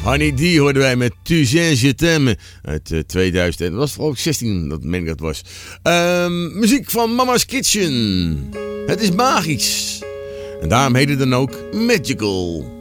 Honey D hoorden wij met Tu sais je t'aime uit 2000. Dat was vooral 16, dat meen ik dat was. Muziek van Mama's Kitchen. Het is magisch. En daarom heet het dan ook Magical.